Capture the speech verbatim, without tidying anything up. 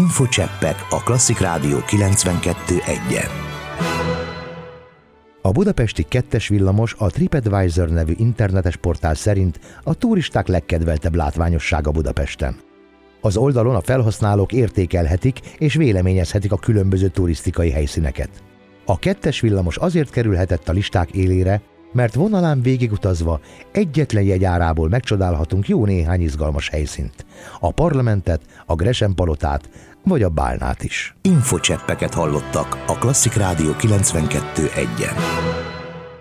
Infocseppek a Klasszik Rádió kilencvenkettő egyen. A budapesti kettes villamos a TripAdvisor nevű internetes portál szerint a turisták legkedveltebb látványossága Budapesten. Az oldalon a felhasználók értékelhetik és véleményezhetik a különböző turisztikai helyszíneket. A kettes villamos azért kerülhetett a listák élére, mert vonalán végigutazva egyetlen jegyárából megcsodálhatunk jó néhány izgalmas helyszínt. A Parlamentet, a Gresham-palotát vagy a Bálnát is. Infocseppeket hallottak a Klasszik Rádió kilencvenkettő egyen.